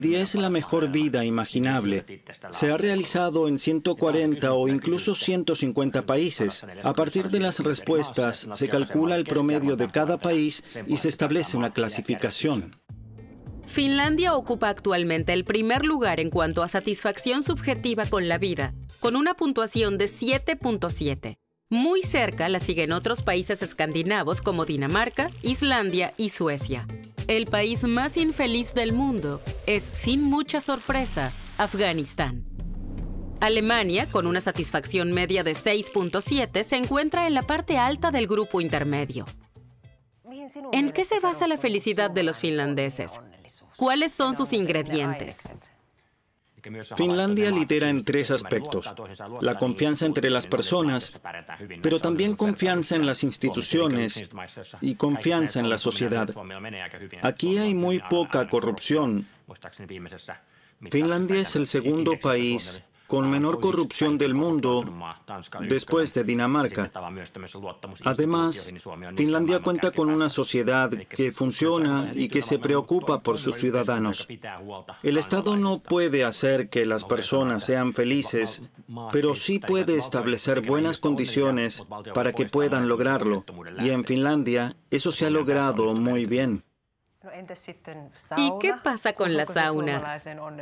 Es la mejor vida imaginable. Se ha realizado en 140 o incluso 150 países. A partir de las respuestas, se calcula el promedio de cada país y se establece una clasificación. Finlandia ocupa actualmente el primer lugar en cuanto a satisfacción subjetiva con la vida, con una puntuación de 7.7. Muy cerca la siguen otros países escandinavos como Dinamarca, Islandia y Suecia. El país más infeliz del mundo es, sin mucha sorpresa, Afganistán. Alemania, con una satisfacción media de 6.7, se encuentra en la parte alta del grupo intermedio. ¿En qué se basa la felicidad de los finlandeses? ¿Cuáles son sus ingredientes? Finlandia lidera en 3 aspectos: la confianza entre las personas, pero también confianza en las instituciones y confianza en la sociedad. Aquí hay muy poca corrupción. Finlandia es el segundo país con menor corrupción del mundo, después de Dinamarca. Además, Finlandia cuenta con una sociedad que funciona y que se preocupa por sus ciudadanos. El Estado no puede hacer que las personas sean felices, pero sí puede establecer buenas condiciones para que puedan lograrlo. Y en Finlandia, eso se ha logrado muy bien. ¿Y qué pasa con la sauna?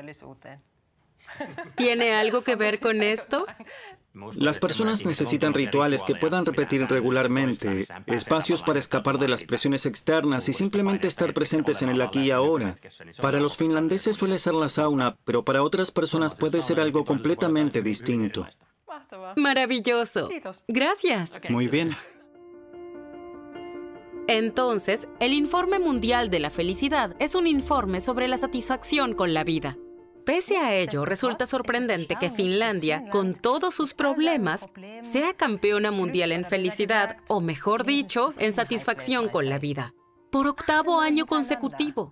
¿Tiene algo que ver con esto? Las personas necesitan rituales que puedan repetir regularmente, espacios para escapar de las presiones externas y simplemente estar presentes en el aquí y ahora. Para los finlandeses suele ser la sauna, pero para otras personas puede ser algo completamente distinto. Maravilloso. Gracias. Muy bien. Entonces, el Informe Mundial de la Felicidad es un informe sobre la satisfacción con la vida. Pese a ello, resulta sorprendente que Finlandia, con todos sus problemas, sea campeona mundial en felicidad, o mejor dicho, en satisfacción con la vida, por 8º año consecutivo.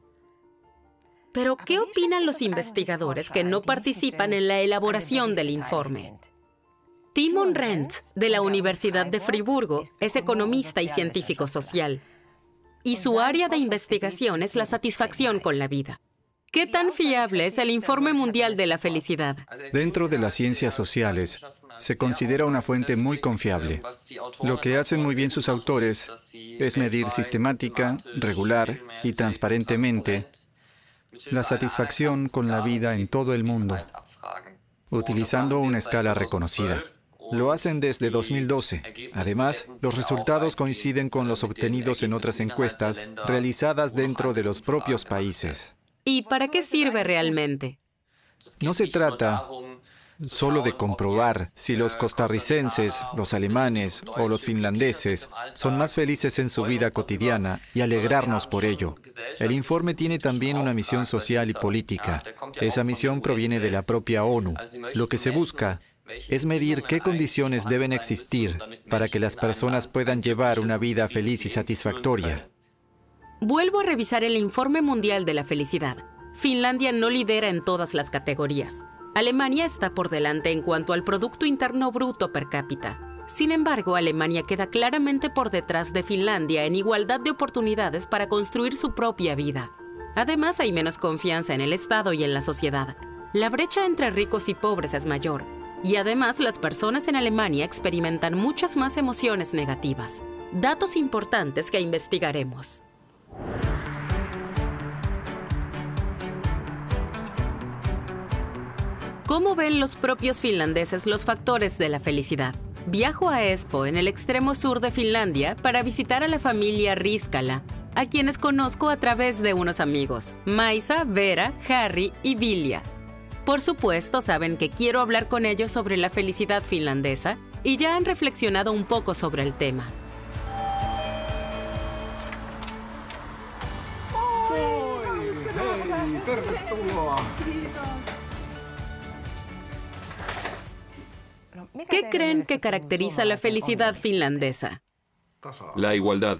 Pero, ¿qué opinan los investigadores que no participan en la elaboración del informe? Timon Rentz, de la Universidad de Friburgo, es economista y científico social, y su área de investigación es la satisfacción con la vida. ¿Qué tan fiable es el Informe Mundial de la Felicidad? Dentro de las ciencias sociales, se considera una fuente muy confiable. Lo que hacen muy bien sus autores es medir sistemática, regular y transparentemente la satisfacción con la vida en todo el mundo, utilizando una escala reconocida. Lo hacen desde 2012. Además, los resultados coinciden con los obtenidos en otras encuestas realizadas dentro de los propios países. ¿Y para qué sirve realmente? No se trata solo de comprobar si los costarricenses, los alemanes o los finlandeses son más felices en su vida cotidiana y alegrarnos por ello. El informe tiene también una misión social y política. Esa misión proviene de la propia ONU. Lo que se busca es medir qué condiciones deben existir para que las personas puedan llevar una vida feliz y satisfactoria. Vuelvo a revisar el Informe Mundial de la Felicidad. Finlandia no lidera en todas las categorías. Alemania está por delante en cuanto al Producto Interno Bruto per cápita. Sin embargo, Alemania queda claramente por detrás de Finlandia en igualdad de oportunidades para construir su propia vida. Además, hay menos confianza en el Estado y en la sociedad. La brecha entre ricos y pobres es mayor. Y además, las personas en Alemania experimentan muchas más emociones negativas. Datos importantes que investigaremos. ¿Cómo ven los propios finlandeses los factores de la felicidad? Viajo a Espoo, en el extremo sur de Finlandia, para visitar a la familia Riskala, a quienes conozco a través de unos amigos, Maisa, Vera, Harry y Vilja. Por supuesto, saben que quiero hablar con ellos sobre la felicidad finlandesa y ya han reflexionado un poco sobre el tema. ¿Qué creen que caracteriza la felicidad finlandesa? La igualdad.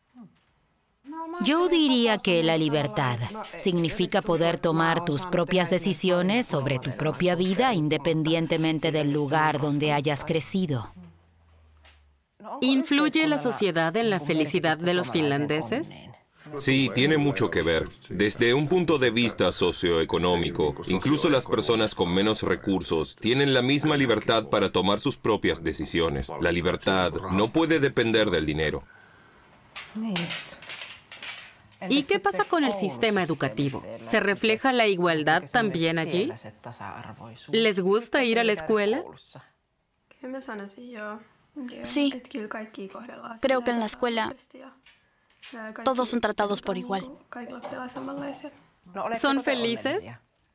Yo diría que la libertad significa poder tomar tus propias decisiones sobre tu propia vida independientemente del lugar donde hayas crecido. ¿Influye la sociedad en la felicidad de los finlandeses? Sí, tiene mucho que ver. Desde un punto de vista socioeconómico, incluso las personas con menos recursos tienen la misma libertad para tomar sus propias decisiones. La libertad no puede depender del dinero. ¿Y qué pasa con el sistema educativo? ¿Se refleja la igualdad también allí? ¿Les gusta ir a la escuela? Sí, creo que en la escuela todos son tratados por igual. ¿Son felices?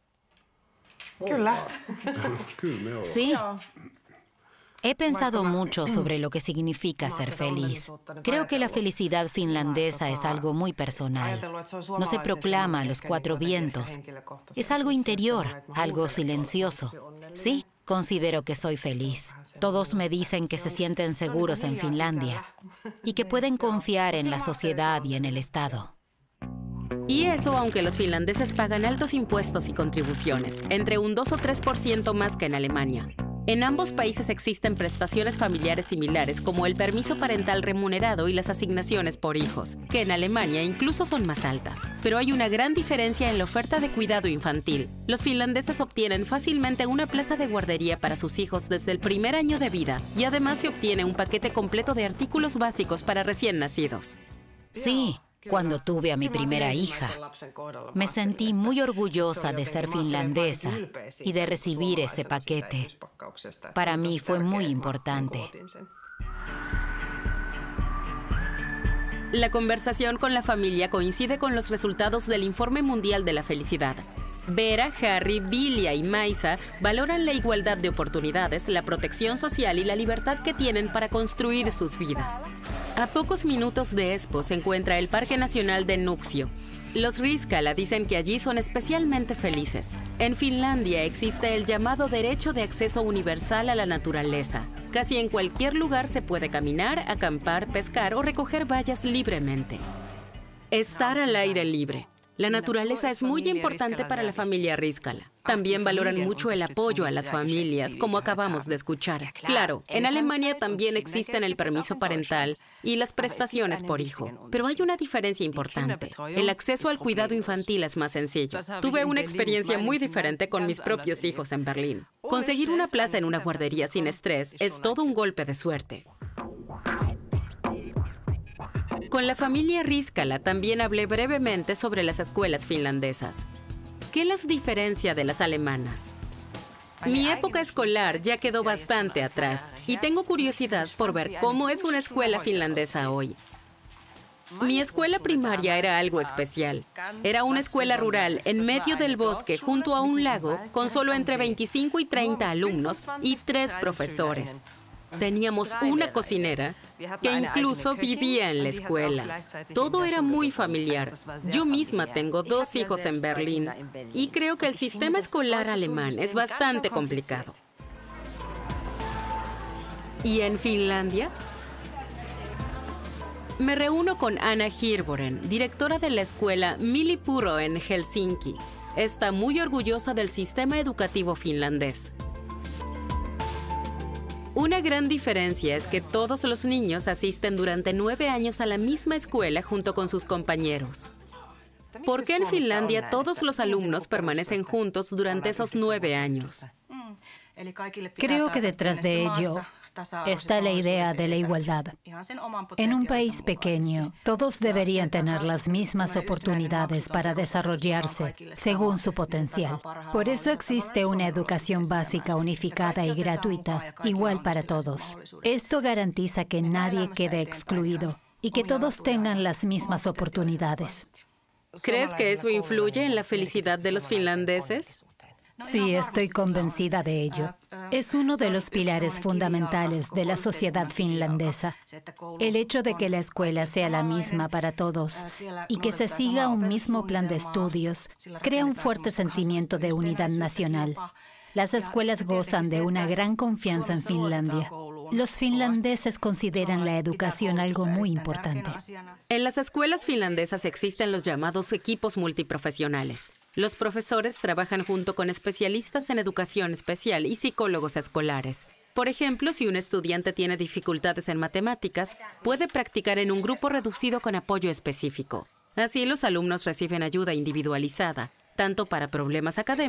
Sí. He pensado mucho sobre lo que significa ser feliz. Creo que la felicidad finlandesa es algo muy personal. No se proclama a los cuatro vientos. Es algo interior, algo silencioso. Sí, considero que soy feliz. Todos me dicen que se sienten seguros en Finlandia y que pueden confiar en la sociedad y en el Estado. Y eso aunque los finlandeses pagan altos impuestos y contribuciones, entre un 2 o 3% más que en Alemania. En ambos países existen prestaciones familiares similares como el permiso parental remunerado y las asignaciones por hijos, que en Alemania incluso son más altas. Pero hay una gran diferencia en la oferta de cuidado infantil. Los finlandeses obtienen fácilmente una plaza de guardería para sus hijos desde el primer año de vida y además se obtiene un paquete completo de artículos básicos para recién nacidos. Sí. Cuando tuve a mi primera hija, me sentí muy orgullosa de ser finlandesa y de recibir ese paquete. Para mí fue muy importante. La conversación con la familia coincide con los resultados del Informe Mundial de la Felicidad. Vera, Harry, Vilja y Maisa valoran la igualdad de oportunidades, la protección social y la libertad que tienen para construir sus vidas. A pocos minutos de Espoo se encuentra el Parque Nacional de Nuuksio. Los Riskala dicen que allí son especialmente felices. En Finlandia existe el llamado derecho de acceso universal a la naturaleza. Casi en cualquier lugar se puede caminar, acampar, pescar o recoger bayas libremente. Estar al aire libre. La naturaleza es muy importante para la familia Riskala. También valoran mucho el apoyo a las familias, como acabamos de escuchar. Claro, en Alemania también existen el permiso parental y las prestaciones por hijo. Pero hay una diferencia importante. El acceso al cuidado infantil es más sencillo. Tuve una experiencia muy diferente con mis propios hijos en Berlín. Conseguir una plaza en una guardería sin estrés es todo un golpe de suerte. Con la familia Riskala también hablé brevemente sobre las escuelas finlandesas. ¿Qué las diferencia de las alemanas? Mi época escolar ya quedó bastante atrás y tengo curiosidad por ver cómo es una escuela finlandesa hoy. Mi escuela primaria era algo especial. Era una escuela rural en medio del bosque junto a un lago con solo entre 25 y 30 alumnos y 3 profesores. Teníamos una cocinera que incluso vivía en la escuela. Todo era muy familiar. Yo misma tengo 2 hijos en Berlín y creo que el sistema escolar alemán es bastante complicado. ¿Y en Finlandia? Me reúno con Anna Hirvonen, directora de la escuela Millipuro en Helsinki. Está muy orgullosa del sistema educativo finlandés. Una gran diferencia es que todos los niños asisten durante 9 años a la misma escuela junto con sus compañeros. ¿Por qué en Finlandia todos los alumnos permanecen juntos durante esos 9 años? Creo que detrás de ello está la idea de la igualdad. En un país pequeño, todos deberían tener las mismas oportunidades para desarrollarse según su potencial. Por eso existe una educación básica unificada y gratuita, igual para todos. Esto garantiza que nadie quede excluido y que todos tengan las mismas oportunidades. ¿Crees que eso influye en la felicidad de los finlandeses? Sí, estoy convencida de ello. Es uno de los pilares fundamentales de la sociedad finlandesa. El hecho de que la escuela sea la misma para todos y que se siga un mismo plan de estudios crea un fuerte sentimiento de unidad nacional. Las escuelas gozan de una gran confianza en Finlandia. Los finlandeses consideran la educación algo muy importante. En las escuelas finlandesas existen los llamados equipos multiprofesionales. Los profesores trabajan junto con especialistas en educación especial y psicólogos escolares. Por ejemplo, si un estudiante tiene dificultades en matemáticas, puede practicar en un grupo reducido con apoyo específico. Así, los alumnos reciben ayuda individualizada, tanto para problemas académicos